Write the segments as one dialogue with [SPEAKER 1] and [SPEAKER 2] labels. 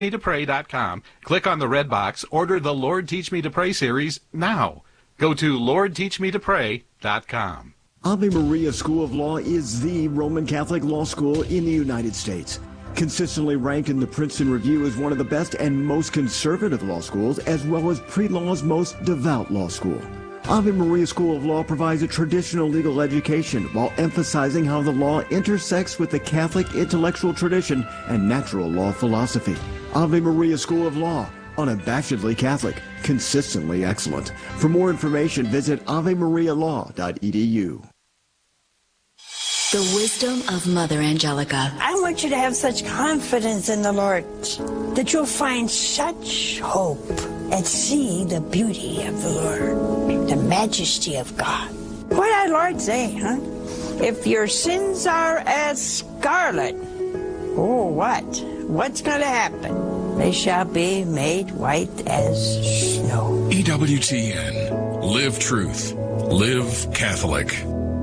[SPEAKER 1] LordTeachMeToPray.com. Click on the red box. Order the Lord Teach Me to Pray series now. Go to LordTeachMeToPray.com.
[SPEAKER 2] Ave Maria School of Law is the Roman Catholic law school in the United States. Consistently ranked in the Princeton Review as one of the best and most conservative law schools, as well as pre-law's most devout law school. Ave Maria School of Law provides a traditional legal education while emphasizing how the law intersects with the Catholic intellectual tradition and natural law philosophy. Ave Maria School of Law, unabashedly Catholic, consistently excellent. For more information, visit avemarialaw.edu.
[SPEAKER 3] The wisdom of Mother Angelica.
[SPEAKER 4] I want you to have such confidence in the Lord that you'll find such hope and see the beauty of the Lord, the majesty of God. What did our Lord say, huh? If your sins are as scarlet, oh, what? What's going to happen? They shall be made white as snow.
[SPEAKER 5] EWTN. Live truth. Live Catholic.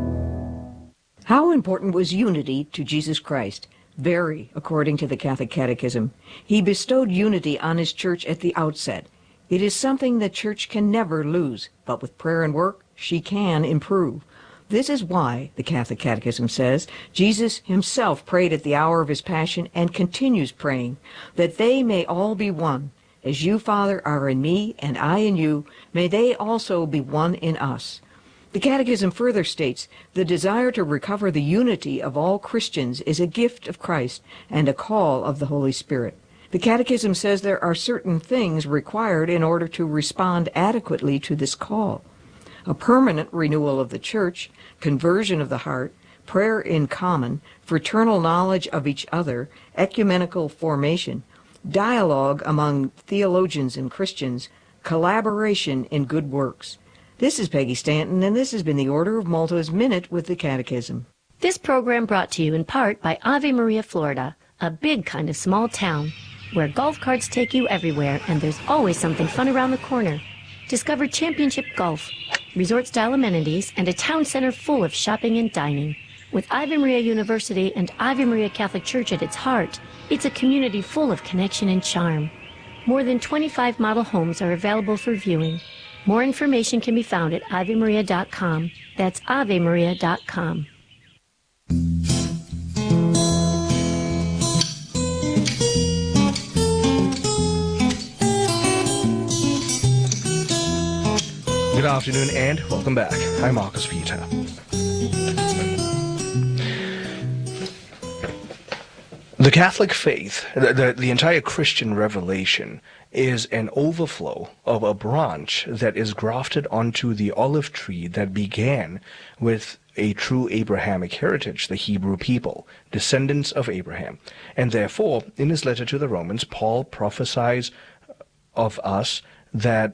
[SPEAKER 6] How important was unity to Jesus Christ? Very, according to the Catholic Catechism. He bestowed unity on his church at the outset. It is something the church can never lose, but with prayer and work, she can improve. This is why, the Catholic Catechism says, Jesus himself prayed at the hour of his passion and continues praying, that they may all be one. As you, Father, are in me, and I in you, may they also be one in us. The Catechism further states, the desire to recover the unity of all Christians is a gift of Christ and a call of the Holy Spirit. The Catechism says there are certain things required in order to respond adequately to this call. A permanent renewal of the Church, conversion of the heart, prayer in common, fraternal knowledge of each other, ecumenical formation, dialogue among theologians and Christians, collaboration in good works. This is Peggy Stanton, and this has been the Order of Malta's Minute with the Catechism.
[SPEAKER 7] This program brought to you in part by Ave Maria, Florida, a big kind of small town where golf carts take you everywhere and there's always something fun around the corner. Discover championship golf, resort-style amenities, and a town center full of shopping and dining. With Ave Maria University and Ave Maria Catholic Church at its heart, it's a community full of connection and charm. More than 25 model homes are available for viewing. More information can be found at AveMaria.com. That's AveMaria.com.
[SPEAKER 8] Good afternoon and welcome back. I'm Marcus Peter. The Catholic faith, the entire Christian revelation, is an overflow of a branch that is grafted onto the olive tree that began with a true Abrahamic heritage, the Hebrew people, descendants of Abraham. And therefore, in his letter to the Romans, Paul prophesies of us that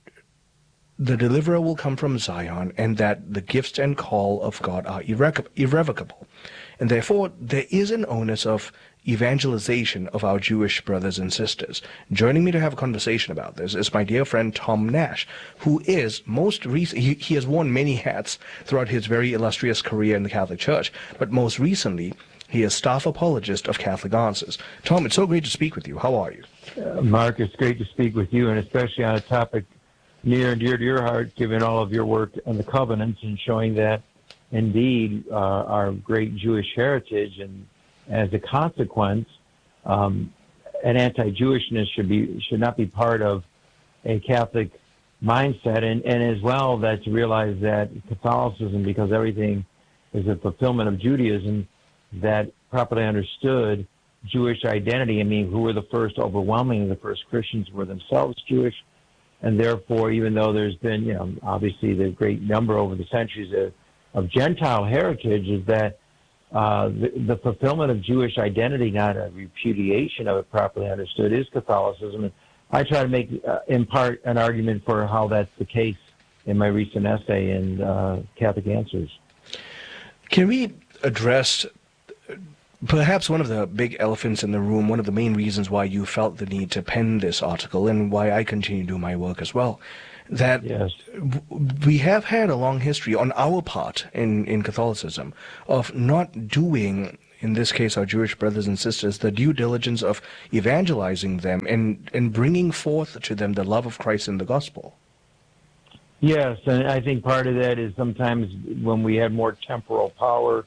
[SPEAKER 8] the deliverer will come from Zion and that the gifts and call of God are irrevocable. And therefore, there is an onus of evangelization of our Jewish brothers and sisters. Joining me to have a conversation about this is my dear friend Tom Nash, who is most recently, he has worn many hats throughout his very illustrious career in the Catholic Church, but most recently, he is staff apologist of Catholic Answers. Tom, it's so great to speak with you. How are you?
[SPEAKER 9] Mark, it's great to speak with you, and especially on a topic near and dear to your heart, given all of your work on the covenants and showing that indeed our great Jewish heritage, and as a consequence, an anti-Jewishness should not be part of a Catholic mindset, and as well that to realize that Catholicism, because everything is a fulfillment of Judaism, that properly understood Jewish identity. I mean, who were the first? Overwhelmingly, the first Christians were themselves Jewish, and therefore, even though there's been, obviously the great number over the centuries of Gentile heritage, is that the fulfillment of Jewish identity, not a repudiation of it properly understood, is Catholicism. And I try to make, in part, an argument for how that's the case in my recent essay in Catholic Answers.
[SPEAKER 8] Can we address perhaps one of the big elephants in the room, one of the main reasons why you felt the need to pen this article, and why I continue to do my work as well, that yes, we have had a long history on our part in Catholicism of not doing in this case our Jewish brothers and sisters, the due diligence of evangelizing them and bringing forth to them the love of Christ in the gospel.
[SPEAKER 9] Yes, and I think part of that is sometimes when we had more temporal power,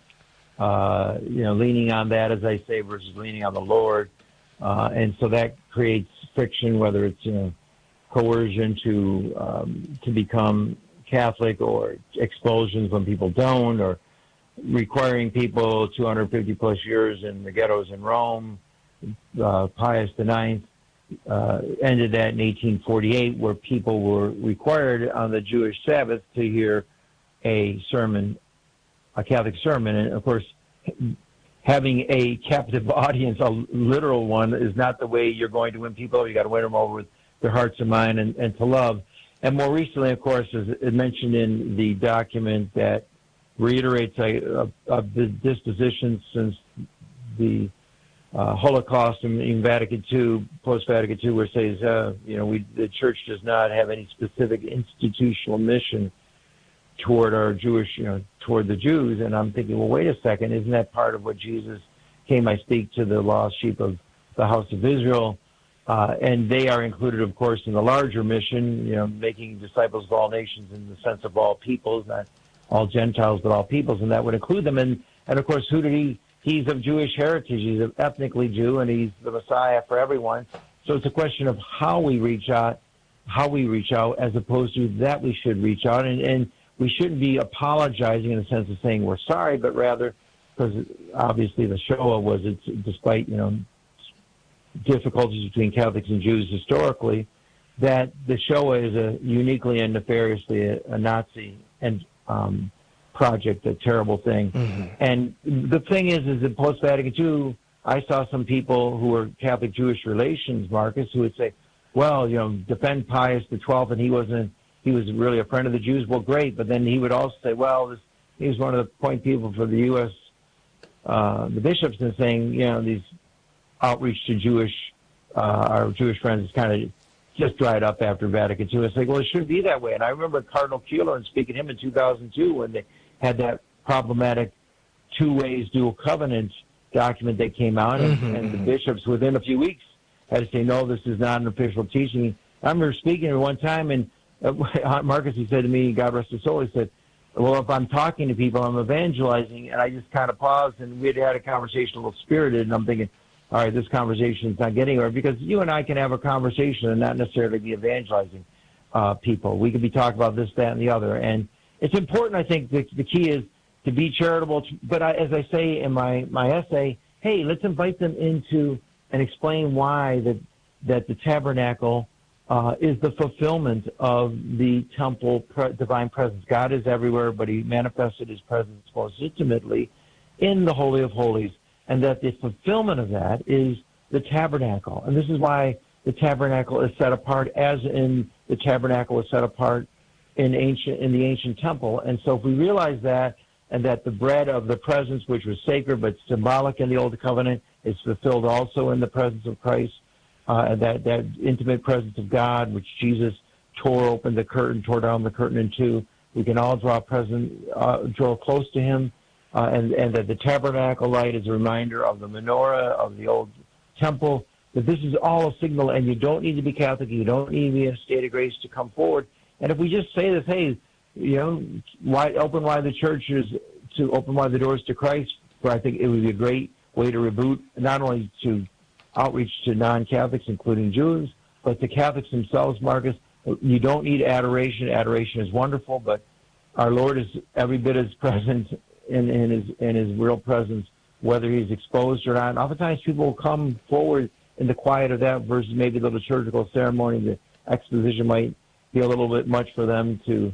[SPEAKER 9] leaning on that, as I say, versus leaning on the Lord. And so that creates friction, whether it's, coercion to become Catholic, or expulsions when people don't, or requiring people 250 plus years in the ghettos in Rome. Pius IX ended that in 1848, where people were required on the Jewish Sabbath to hear a Catholic sermon. And of course, having a captive audience, a literal one, is not the way you're going to win people. You got to win them over with their hearts and mind and to love. And more recently, of course, as it mentioned in the document that reiterates the disposition since the Holocaust in Vatican II, post-Vatican II, where it says, the Church does not have any specific institutional mission toward our Jewish, toward the Jews. And I'm thinking, well, wait a second, isn't that part of what Jesus came, I speak to the lost sheep of the house of Israel? And they are included, of course, in the larger mission, making disciples of all nations in the sense of all peoples, not all Gentiles, but all peoples, and that would include them. And of course, who did he's of Jewish heritage. He's ethnically Jew, and he's the Messiah for everyone. So it's a question of how we reach out, as opposed to that we should reach out. And we shouldn't be apologizing in the sense of saying we're sorry, but rather, because obviously the Shoah was, despite, difficulties between Catholics and Jews historically, that the Shoah is uniquely and nefariously a Nazi and project, a terrible thing. Mm-hmm. And the thing is that post-Vatican II, I saw some people who were Catholic-Jewish relations, Marcus, who would say, well, defend Pius XII, and he was really a friend of the Jews. Well, great, but then he would also say, well, he was one of the point people for the U.S., the bishops, and saying, these outreach to our Jewish friends is kind of just dried up after Vatican II. It's like, well, it shouldn't be that way. And I remember Cardinal Keeler speaking to him in 2002 when they had that problematic two ways dual covenant document that came out, and the bishops within a few weeks had to say, no, this is not an official teaching. I remember speaking to him one time, and Marcus, he said to me, God rest his soul, he said, well, if I'm talking to people, I'm evangelizing. And I just kind of paused, and we had a conversation a little spirited, and I'm thinking, all right, this conversation is not getting anywhere, because you and I can have a conversation and not necessarily be evangelizing people. We could be talking about this, that, and the other. And it's important, I think, the key is to be charitable. But as I say in my essay, hey, let's invite them into and explain why that the tabernacle is the fulfillment of the temple divine presence. God is everywhere, but he manifested his presence most intimately in the Holy of Holies. And that the fulfillment of that is the tabernacle. And this is why the tabernacle is set apart, as in the tabernacle was set apart in the ancient temple. And so if we realize that, and that the bread of the presence, which was sacred but symbolic in the Old Covenant, is fulfilled also in the presence of Christ, that intimate presence of God, which Jesus tore down the curtain in two, we can all draw close to him. And that the tabernacle light is a reminder of the menorah of the old temple, that this is all a signal, and you don't need to be Catholic, you don't need to be in a state of grace to come forward. And if we just say this, hey, open wide the churches, to open wide the doors to Christ, where I think it would be a great way to reboot, not only to outreach to non-Catholics, including Jews, but to Catholics themselves, Marcus. You don't need adoration. Adoration is wonderful, but our Lord is every bit as present in his real presence, whether he's exposed or not. And oftentimes people will come forward in the quiet of that versus maybe the liturgical ceremony. The exposition might be a little bit much for them to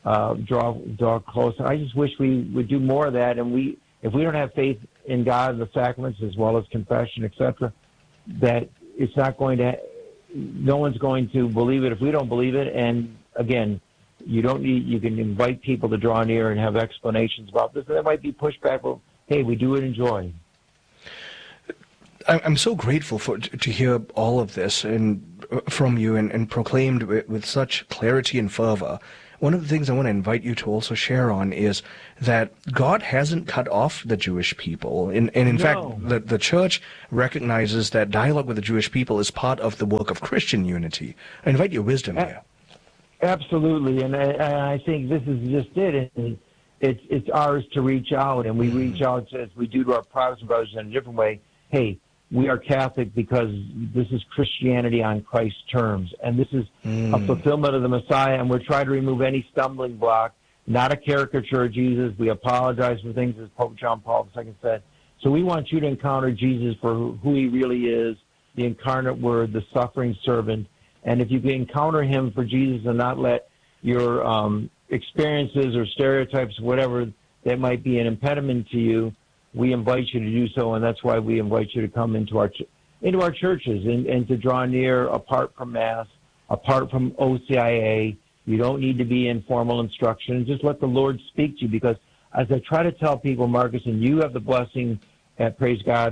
[SPEAKER 9] draw close. And I just wish we would do more of that. And if we don't have faith in God and the sacraments as well as confession, etc., that it's not going to, no one's going to believe it if we don't believe it. And again, you can invite people to draw near and have explanations about this. There might be pushback, but hey, we do it in joy.
[SPEAKER 8] I'm so grateful to hear all of this from you and proclaimed with such clarity and fervor. one of the things I want to invite you to also share on is that God hasn't cut off the Jewish people. In fact, the church recognizes that dialogue with the Jewish people is part of the work of Christian unity. I invite your wisdom here.
[SPEAKER 9] Absolutely, and I think this is just it. And it's ours to reach out, and we reach out as we do to our Protestant brothers in a different way. Hey, we are Catholic because this is Christianity on Christ's terms, and this is a fulfillment of the Messiah, and we're trying to remove any stumbling block, not a caricature of Jesus. We apologize for things, as Pope John Paul II said. So we want you to encounter Jesus for who he really is, the incarnate Word, the suffering servant. And if you can encounter him for Jesus and not let your experiences or stereotypes, whatever that might be an impediment to you, we invite you to do so, and that's why we invite you to come into our churches and to draw near apart from Mass, apart from OCIA. You don't need to be in formal instruction. Just let the Lord speak to you, because as I try to tell people, Marcus, and you have the blessing at Praise God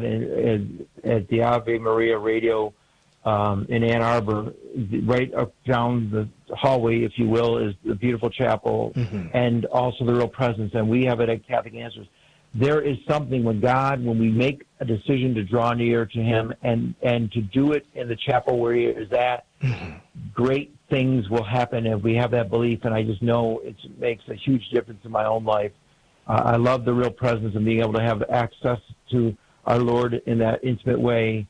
[SPEAKER 9] at the Ave Maria Radio in Ann Arbor, right up down the hallway, if you will, is the beautiful chapel and also the Real Presence, and we have it at Catholic Answers. There is something when we make a decision to draw near to him and to do it in the chapel where he is at, great things will happen if we have that belief, and I just know it makes a huge difference in my own life. I love the Real Presence and being able to have access to our Lord in that intimate way.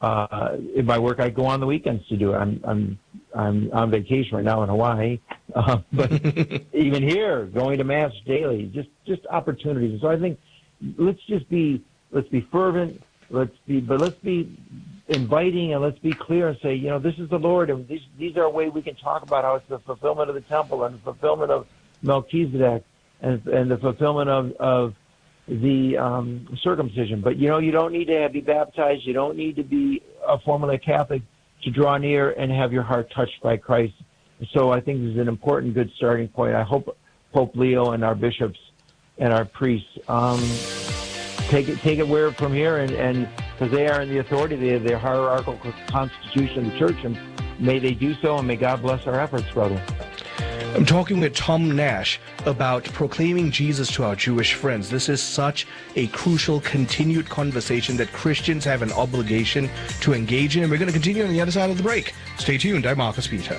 [SPEAKER 9] In my work, I go on the weekends to do it. I'm on vacation right now in Hawaii, but even here, going to Mass daily, just opportunities. So I think let's be fervent, let's be inviting, and let's be clear and say, this is the Lord, and these are a way we can talk about how it's the fulfillment of the temple and the fulfillment of Melchizedek and the fulfillment of the circumcision. But you don't need to be baptized, you don't need to be a formally Catholic to draw near and have your heart touched by Christ. So I think this is an important, good starting point. I hope Pope Leo and our bishops and our priests take it where from here, and because they are in the authority, they have their hierarchical constitution of the church, and may they do so, and may God bless our efforts, brother.
[SPEAKER 8] I'm talking with Tom Nash about proclaiming Jesus to our Jewish friends. This is such a crucial continued conversation that Christians have an obligation to engage in. And we're going to continue on the other side of the break. Stay tuned. I'm Marcus Peter.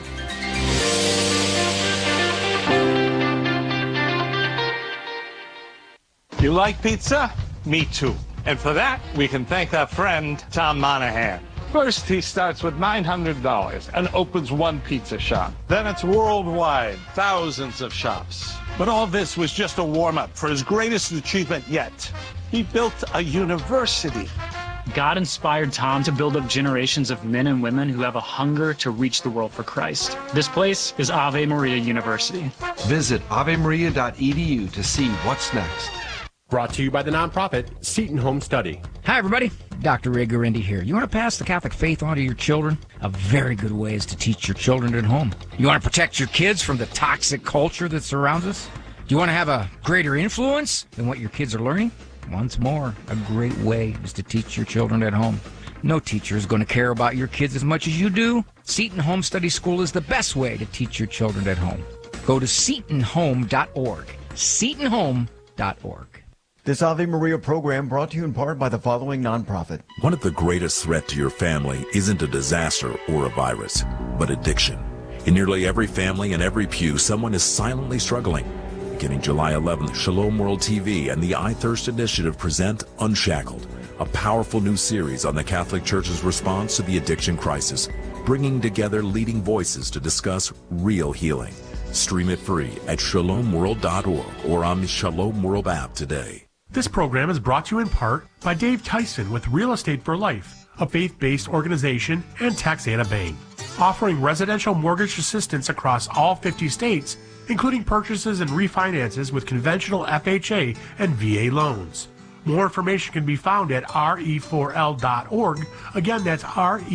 [SPEAKER 10] You like pizza? Me too. And for that, we can thank our friend Tom Monahan. First, he starts with $900 and opens one pizza shop. Then it's worldwide, thousands of shops. But all this was just a warm-up for his greatest achievement yet. He built a university.
[SPEAKER 11] God inspired Tom to build up generations of men and women who have a hunger to reach the world for Christ. This place is Ave Maria University.
[SPEAKER 12] Visit avemaria.edu to see what's next.
[SPEAKER 13] Brought to you by the nonprofit Seton Home Study.
[SPEAKER 14] Hi, everybody. Dr. Ray Guarendi here. You want to pass the Catholic faith on to your children? A very good way is to teach your children at home. You want to protect your kids from the toxic culture that surrounds us? Do you want to have a greater influence than what your kids are learning? Once more, a great way is to teach your children at home. No teacher is going to care about your kids as much as you do. Seton Home Study School is the best way to teach your children at home. Go to setonhome.org. setonhome.org.
[SPEAKER 2] This Ave Maria program brought to you in part by the following nonprofit.
[SPEAKER 15] One of the greatest threats to your family isn't a disaster or a virus, but addiction. In nearly every family and every pew, someone is silently struggling. Beginning July 11th, Shalom World TV and the I Thirst Initiative present Unshackled, a powerful new series on the Catholic Church's response to the addiction crisis, bringing together leading voices to discuss real healing. Stream it free at shalomworld.org or on the Shalom World app today.
[SPEAKER 13] This program is brought to you in part by Dave Tyson with Real Estate for Life, a faith-based organization, and Texana Bank, offering residential mortgage assistance across all 50 states, including purchases and refinances with conventional FHA and VA loans. More information can be found at re4l.org. Again, that's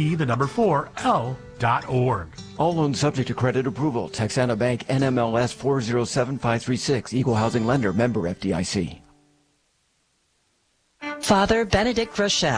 [SPEAKER 13] re4l.org.
[SPEAKER 2] All loans subject to credit approval. Texana Bank, NMLS 407536, Equal Housing Lender, member FDIC.
[SPEAKER 16] Father Benedict Rochelle,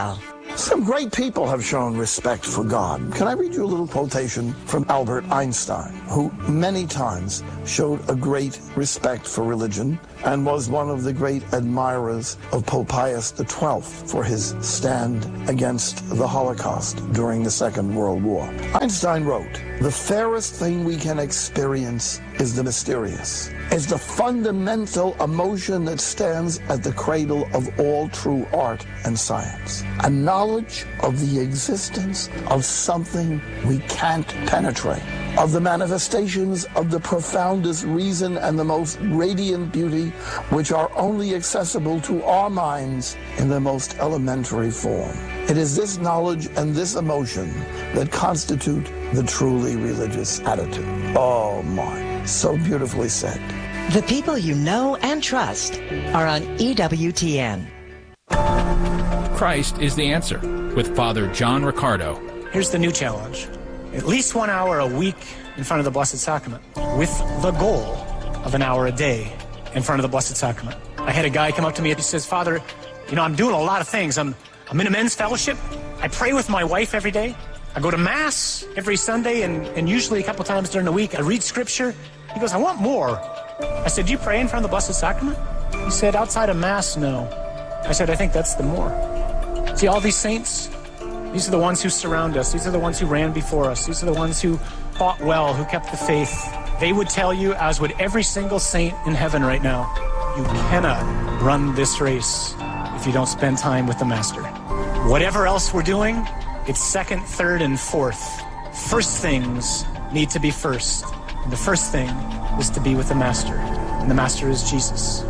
[SPEAKER 16] Some great people have shown respect for God. Can I read you a little quotation from Albert Einstein, who many times showed a great respect for religion and was one of the great admirers of Pope Pius XII for his stand against the Holocaust during the Second World War. Einstein wrote, "The fairest thing we can experience is the mysterious. It's the fundamental emotion that stands at the cradle of all true art and science. A knowledge of the existence of something we can't penetrate, of the manifestations of the profoundest reason and the most radiant beauty, which are only accessible to our minds in the most elementary form. It is this knowledge and this emotion that constitute the truly religious attitude." Oh my, so beautifully said.
[SPEAKER 17] The people you know and trust are on EWTN.
[SPEAKER 18] Christ is the answer with Father John Riccardo.
[SPEAKER 19] Here's the new challenge. At least 1 hour a week in front of the Blessed Sacrament, with the goal of an hour a day in front of the Blessed Sacrament. I had a guy come up to me and he says, "Father, you know, I'm doing a lot of things. I'm in a men's fellowship. I pray with my wife every day. I go to Mass every Sunday and usually a couple times during the week. I read Scripture." He goes, "I want more." I said, "Do you pray in front of the Blessed Sacrament?" He said, "Outside of Mass, no." I said, "I think that's the more." See, all these saints, these are the ones who surround us. These are the ones who ran before us. These are the ones who fought well, who kept the faith. They would tell you, as would every single saint in heaven right now, you cannot run this race if you don't spend time with the Master. Whatever else we're doing, it's second, third, and fourth. First things need to be first. And the first thing is to be with the Master. And the Master is Jesus.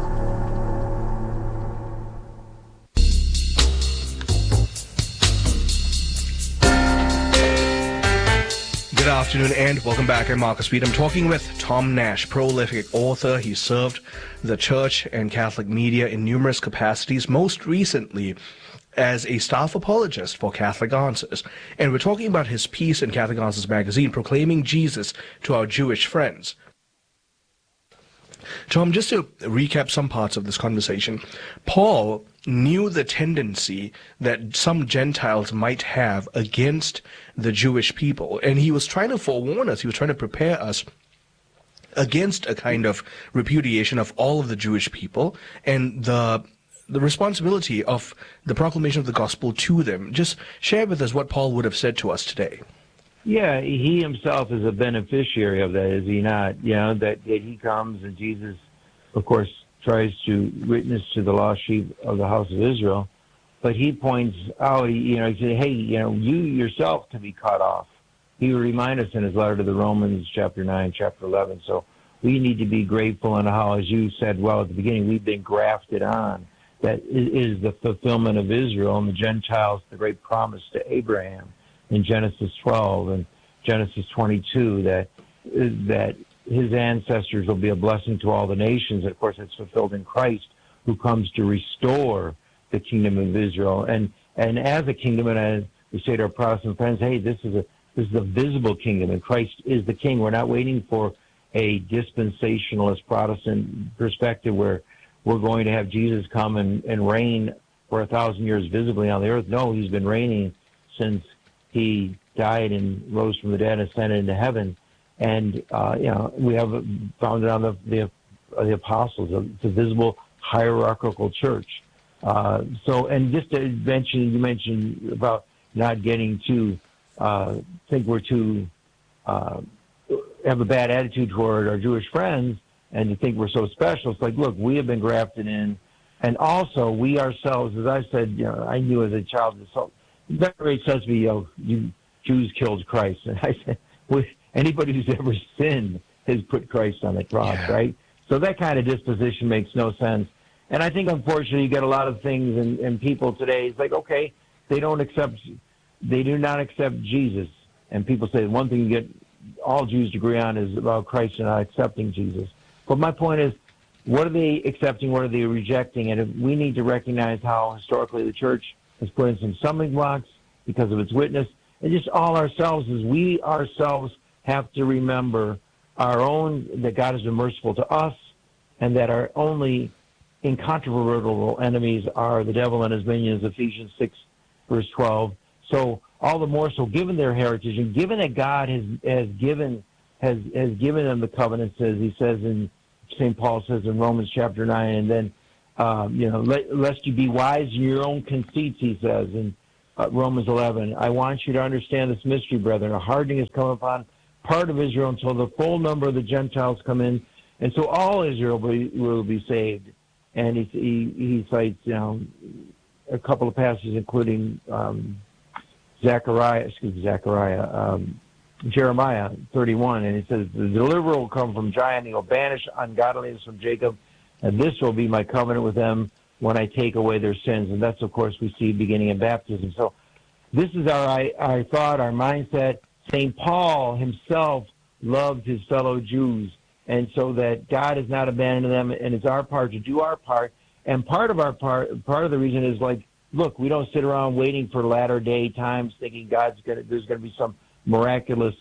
[SPEAKER 8] Good afternoon and welcome back. I'm Marcus Speed. I'm talking with Tom Nash, prolific author. He served the church and Catholic media in numerous capacities, most recently as a staff apologist for Catholic Answers. And we're talking about his piece in Catholic Answers magazine, Proclaiming Jesus to Our Jewish Friends. Tom, just to recap some parts of this conversation, Paul knew the tendency that some Gentiles might have against the Jewish people, and he was trying to forewarn us, he was trying to prepare us against a kind of repudiation of all of the Jewish people and the responsibility of the proclamation of the gospel to them. Just share with us what Paul would have said to us today.
[SPEAKER 9] Yeah, he himself is a beneficiary of that, is he not? You know, that he comes and Jesus, of course, tries to witness to the lost sheep of the house of Israel, but he points out, you know, he said, hey, you know, you yourself can be cut off. He would remind us in his letter to the Romans, chapter 9, chapter 11. So we need to be grateful in how, as you said well at the beginning, we've been grafted on. That is the fulfillment of Israel and the Gentiles, the great promise to Abraham in Genesis 12 and Genesis 22, that his ancestors will be a blessing to all the nations. And of course, it's fulfilled in Christ, who comes to restore the kingdom of Israel. And as a kingdom, and as we say to our Protestant friends, hey, this is a visible kingdom, and Christ is the king. We're not waiting for a dispensationalist Protestant perspective where we're going to have Jesus come and reign for 1,000 years visibly on the earth. No, he's been reigning since he died and rose from the dead and ascended into heaven. And, you know, we have founded on the apostles. It's a visible hierarchical church. So, and just to mention, you mentioned about not getting to think we're too have a bad attitude toward our Jewish friends and to think we're so special. It's like, look, we have been grafted in, and also we ourselves, as I said, you know, I knew as a child, that very says to me, you Jews killed Christ, and I said, anybody who's ever sinned has put Christ on the cross, right? So that kind of disposition makes no sense. And I think, unfortunately, you get a lot of things in people today. It's like, okay, they do not accept Jesus. And people say one thing you get all Jews agree on is about Christ and not accepting Jesus. But my point is, what are they accepting? What are they rejecting? And we need to recognize how historically the church has put in some stumbling blocks because of its witness. And just all ourselves, is we ourselves have to remember that God has been merciful to us, and that our only incontrovertible enemies are the devil and his minions, Ephesians 6, verse 12. So all the more so, given their heritage and given that God has given them the covenants, as he says in St. Paul says in Romans chapter 9, and then lest you be wise in your own conceits, he says in Romans 11. I want you to understand this mystery, brethren. A hardening has come upon part of Israel until the full number of the Gentiles come in, and so all Israel will be saved. And he cites a couple of passages, including Jeremiah 31, and it says, the deliverer will come from Zion, he will banish ungodliness from Jacob, and this will be my covenant with them when I take away their sins. And that's, of course, we see beginning in baptism. So this is our thought, our mindset. St. Paul himself loved his fellow Jews, and so that God has not abandoned them, and it's our part to do our part. And part of the reason is, like, look, we don't sit around waiting for latter day times thinking there's going to be some miraculous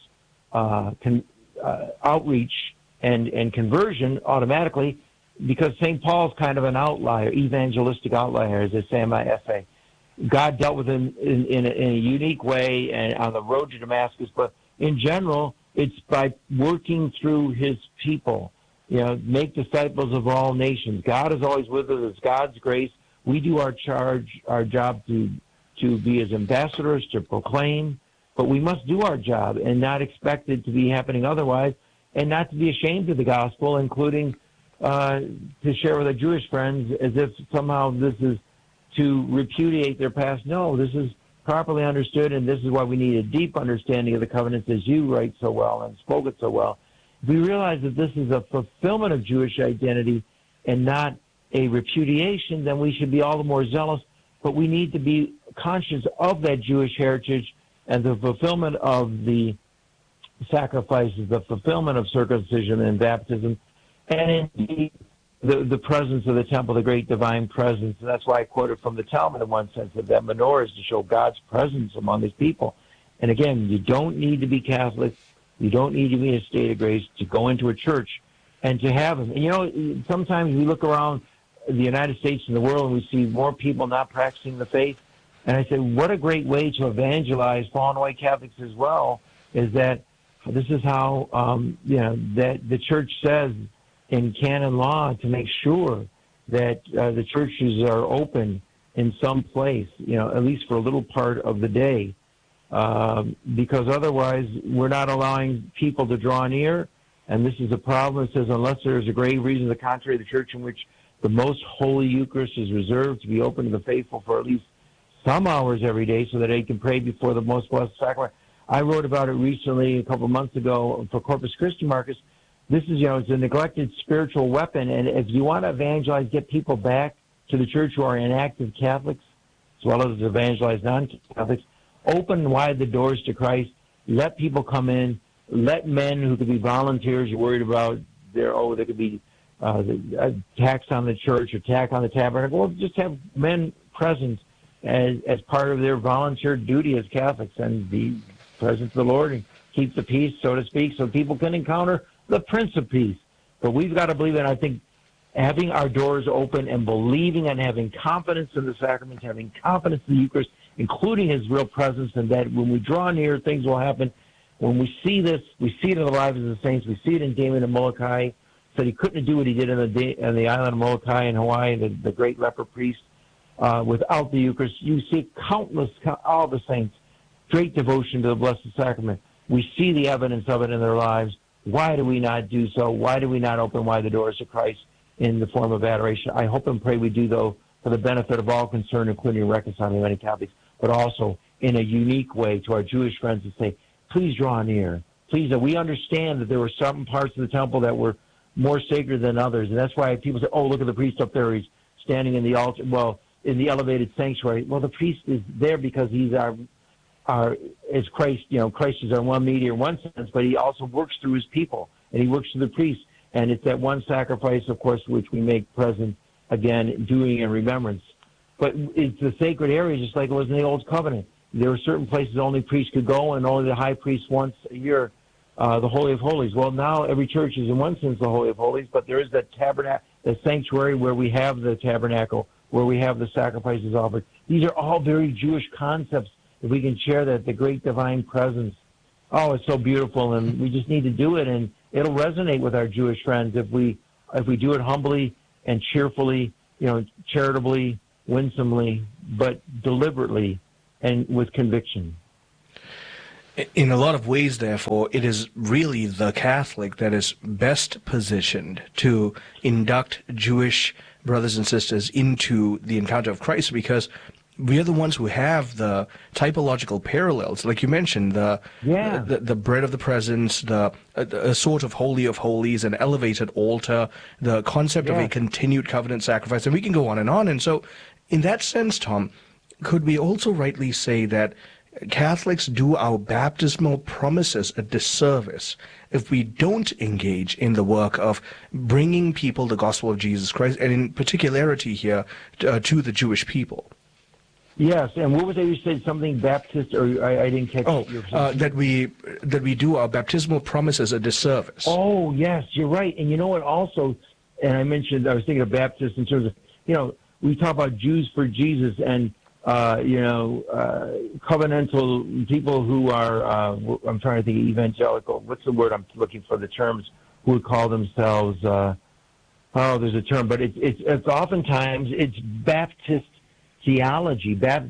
[SPEAKER 9] outreach and conversion automatically, because St. Paul's kind of an outlier, evangelistic outlier, as I say in my essay. God dealt with him in a unique way and on the road to Damascus, but in general, it's by working through his people. Make disciples of all nations. God is always with us. It's God's grace. We do our job to be his ambassadors, to proclaim, but we must do our job and not expect it to be happening otherwise, and not to be ashamed of the gospel, including to share with our Jewish friends as if somehow this is to repudiate their past. No, this is properly understood, and this is why we need a deep understanding of the covenants, as you write so well and spoke it so well. If we realize that this is a fulfillment of Jewish identity and not a repudiation, then we should be all the more zealous, but we need to be conscious of that Jewish heritage and the fulfillment of the sacrifices, the fulfillment of circumcision and baptism, and indeed the presence of the temple, the great divine presence. And that's why I quoted from the Talmud in one sense, that menorah is to show God's presence among his people. And again, you don't need to be Catholic, you don't need to be in a state of grace to go into a church and to have them. And sometimes we look around the United States and the world and we see more people not practicing the faith. And I say, what a great way to evangelize fallen white Catholics as well, is that this is how, that the church says in canon law to make sure that the churches are open in some place, at least for a little part of the day, because otherwise we're not allowing people to draw near. And this is a problem. It says, unless there's a grave reason to the contrary, the church in which the most holy Eucharist is reserved to be open to the faithful for at least some hours every day so that they can pray before the most blessed sacrament. I wrote about it recently, a couple of months ago, for Corpus Christi, Marcus. This is, it's a neglected spiritual weapon, and if you want to evangelize, get people back to the church who are inactive Catholics, as well as evangelize non-Catholics, open wide the doors to Christ, let people come in, let men who could be volunteers, you're worried about there could be attacks on the church, attack on the tabernacle, well, just have men present as part of their volunteer duty as Catholics and be present to the Lord and keep the peace, so to speak, so people can encounter the Prince of Peace. But we've got to believe that. I think having our doors open and believing and having confidence in the sacraments, having confidence in the Eucharist, including his real presence, and that when we draw near, things will happen. When we see this, we see it in the lives of the saints. We see it in Damien and Molokai. Said he couldn't do what he did on the island of Molokai in Hawaii, the great leper priest, without the Eucharist. You see all the saints, great devotion to the Blessed Sacrament. We see the evidence of it in their lives. Why do we not do so? Why do we not open wide the doors to Christ in the form of adoration? I hope and pray we do, though, for the benefit of all concerned, including reconciling many Catholics, but also in a unique way to our Jewish friends to say, please draw near. Please, we understand that there were some parts of the temple that were more sacred than others, and that's why people say, oh, look at the priest up there. He's standing in the altar, in the elevated sanctuary. Well, the priest is there because he's as Christ, Christ is our one mediator in one sense, but he also works through his people, and he works through the priest. And it's that one sacrifice, of course, which we make present, again, doing in remembrance. But it's a sacred area, just like it was in the Old Covenant. There were certain places only priests could go, and only the high priest once a year, the Holy of Holies. Well, now every church is in one sense the Holy of Holies, but there is that tabernacle, the sanctuary where we have the tabernacle where we have the sacrifices offered. These are all very Jewish concepts. If we can share that, the great divine presence. Oh, it's so beautiful, and we just need to do it, and it'll resonate with our Jewish friends if we do it humbly and cheerfully, charitably, winsomely, but deliberately and with conviction.
[SPEAKER 8] In a lot of ways, therefore, it is really the Catholic that is best positioned to induct Jewish brothers and sisters into the encounter of Christ, because we are the ones who have the typological parallels, like you mentioned, the bread of the presence, a sort of holy of holies, an elevated altar, the concept of a continued covenant sacrifice, and we can go on. And so, in that sense, Tom, could we also rightly say that Catholics do our baptismal promises a disservice if we don't engage in the work of bringing people the gospel of Jesus Christ, and in particularity here to the Jewish people?
[SPEAKER 9] Yes, and what was that you said? Something Baptist, or I didn't catch.
[SPEAKER 8] That we do our baptismal promises a disservice.
[SPEAKER 9] Oh, yes, you're right. And you know what? Also, and I was thinking of Baptists in terms of, we talk about Jews for Jesus, and covenantal people who are, I'm trying to think of evangelical. What's the word I'm looking for? The terms who would call themselves. There's a term, but it's oftentimes it's Baptist theology, that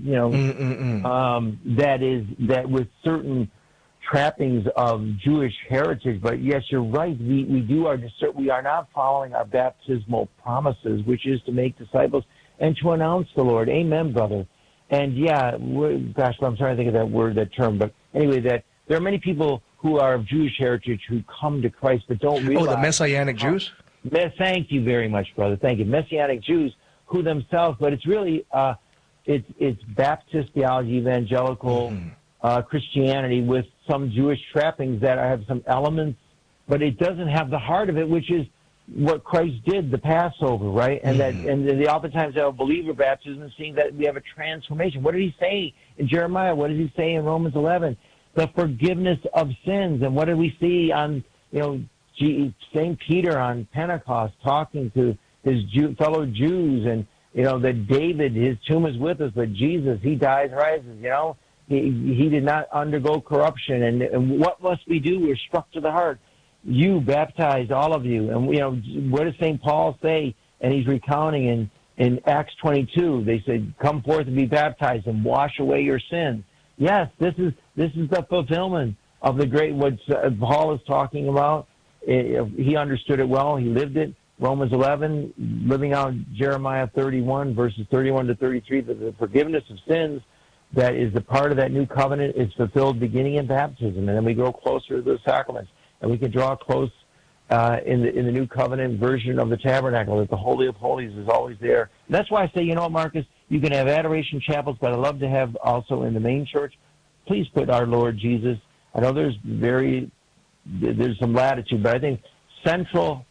[SPEAKER 9] with certain trappings of Jewish heritage. But yes, you're right. We are not following our baptismal promises, which is to make disciples and to announce the Lord. Amen, brother. And I'm trying to think of that term. But anyway, that there are many people who are of Jewish heritage who come to Christ but don't realize.
[SPEAKER 8] Oh, the Messianic Jews?
[SPEAKER 9] Thank you very much, brother. Thank you. Messianic Jews who themselves, but it's really, it's Baptist theology, evangelical Christianity with some Jewish trappings that have some elements, but it doesn't have the heart of it, which is what Christ did, the Passover, right? And they oftentimes have a believer baptism and seeing that we have a transformation. What did he say in Jeremiah? What does he say in Romans 11? The forgiveness of sins. And what did we see on, St. Peter on Pentecost talking to his fellow Jews, and, that David, his tomb is with us, but Jesus, he dies, rises, he did not undergo corruption. And what must we do? We're struck to the heart. You baptized, all of you. And, what does St. Paul say? And he's recounting in Acts 22, they said, come forth and be baptized and wash away your sins. Yes, this is the fulfillment of the great, what Paul is talking about. He understood it well. He lived it. Romans 11, living out Jeremiah 31, verses 31 to 33, the forgiveness of sins that is the part of that new covenant is fulfilled beginning in baptism. And then we grow closer to the sacraments. And we can draw close in the new covenant version of the tabernacle, that the Holy of Holies is always there. And that's why I say, Marcus, you can have adoration chapels, but I love to have also in the main church, please put our Lord Jesus. I know there's some latitude, but I think central,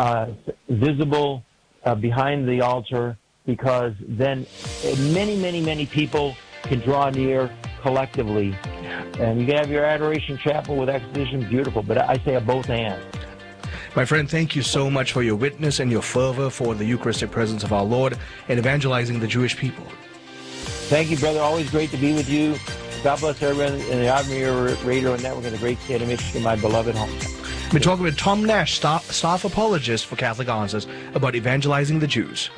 [SPEAKER 9] visible behind the altar, because then many, many, many people can draw near collectively. And you can have your adoration chapel with exposition, beautiful, but I say a both and.
[SPEAKER 8] My friend, thank you so much for your witness and your fervor for the Eucharistic presence of our Lord and evangelizing the Jewish people.
[SPEAKER 9] Thank you, brother. Always great to be with you. God bless everyone in the Ave Maria Radio Network in the great state of Michigan, my beloved home.
[SPEAKER 8] We're talking with Tom Nash, staff apologist for Catholic Answers, about evangelizing the Jews.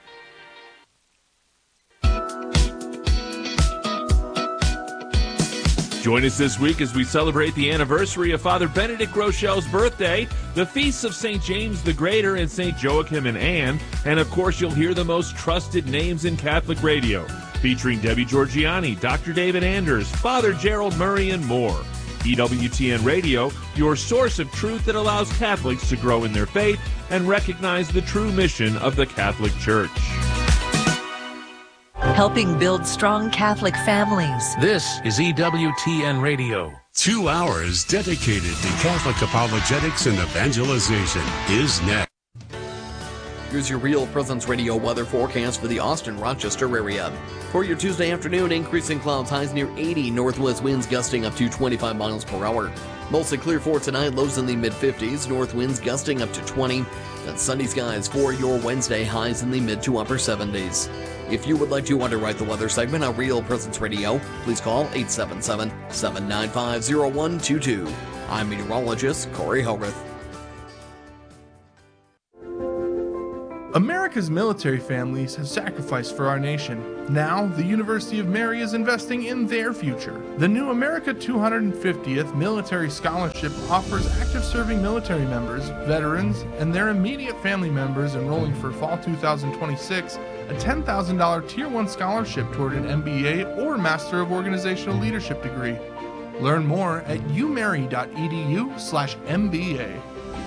[SPEAKER 20] Join us this week as we celebrate the anniversary of Father Benedict Grochel's birthday, the feasts of St. James the Greater and St. Joachim and Anne, and of course you'll hear the most trusted names in Catholic radio, featuring Debbie Georgiani, Dr. David Anders, Father Gerald Murray, and more. EWTN Radio, your source of truth that allows Catholics to grow in their faith and recognize the true mission of the Catholic Church.
[SPEAKER 21] Helping build strong Catholic families.
[SPEAKER 18] This is EWTN Radio.
[SPEAKER 22] 2 hours dedicated to Catholic apologetics and evangelization is next.
[SPEAKER 1] Here's your Real Presence Radio weather forecast for the Austin-Rochester area. For your Tuesday afternoon, increasing clouds, highs near 80, northwest winds gusting up to 25 miles per hour. Mostly clear for tonight, lows in the mid-50s, north winds gusting up to 20. And sunny skies for your Wednesday, highs in the mid to upper 70s. If you would like to underwrite the weather segment on Real Presence Radio, please call 877-795-0122. I'm meteorologist Corey Hogarth.
[SPEAKER 22] America's military families have sacrificed for our nation. Now, the University of Mary is investing in their future. The new America 250th Military Scholarship offers active serving military members, veterans, and their immediate family members enrolling for fall 2026 a $10,000 Tier 1 scholarship toward an MBA or Master of Organizational Leadership degree. Learn more at umary.edu/MBA.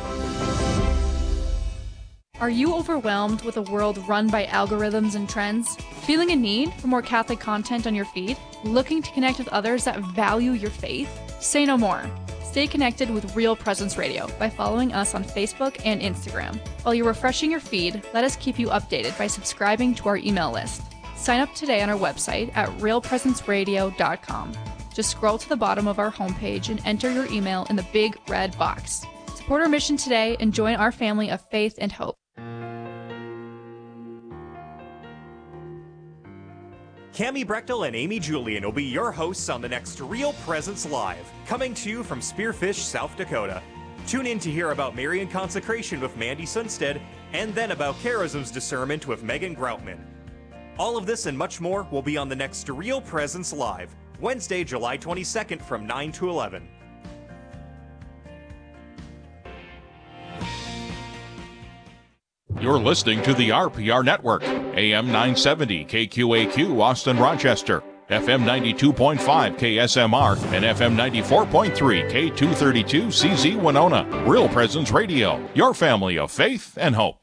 [SPEAKER 23] Are you overwhelmed with a world run by algorithms and trends? Feeling a need for more Catholic content on your feed? Looking to connect with others that value your faith? Say no more. Stay connected with Real Presence Radio by following us on Facebook and Instagram. While you're refreshing your feed, let us keep you updated by subscribing to our email list. Sign up today on our website at realpresenceradio.com. Just scroll to the bottom of our homepage and enter your email in the big red box. Support our mission today and join our family of faith and hope.
[SPEAKER 24] Cammie Brechtel and Amy Julian will be your hosts on the next Real Presence Live, coming to you from Spearfish, South Dakota. Tune in to hear about Marian consecration with Mandy Sunstead, and then about charism's discernment with Megan Groutman. All of this and much more will be on the next Real Presence Live, Wednesday, July 22nd from 9 to 11.
[SPEAKER 25] You're listening to the RPR Network, AM 970 KQAQ Austin Rochester, FM 92.5 KSMR, and FM 94.3 K232 CZ Winona. Real Presence Radio, your family of faith and hope.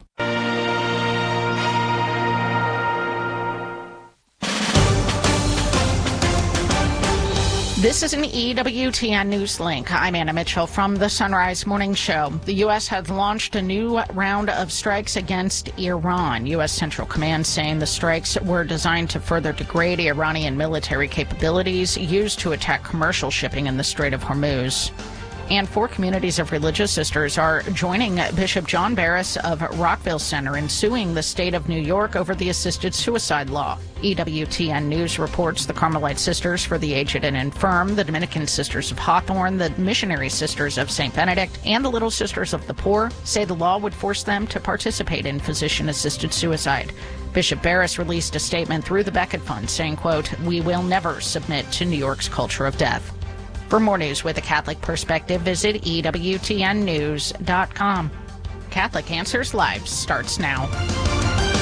[SPEAKER 26] This is an EWTN News Link. I'm Anna Mitchell from the Sunrise Morning Show. The U.S. has launched a new round of strikes against Iran. U.S. Central Command saying the strikes were designed to further degrade Iranian military capabilities used to attack commercial shipping in the Strait of Hormuz. And 4 communities of religious sisters are joining Bishop John Barris of Rockville Center in suing the state of New York over the assisted suicide law. EWTN News reports the Carmelite Sisters for the Aged and Infirm, the Dominican Sisters of Hawthorne, the Missionary Sisters of St. Benedict, and the Little Sisters of the Poor say the law would force them to participate in physician-assisted suicide. Bishop Barris released a statement through the Becket Fund saying, quote, "We will never submit to New York's culture of death." For more news with a Catholic perspective, visit EWTNnews.com. Catholic Answers Live starts now.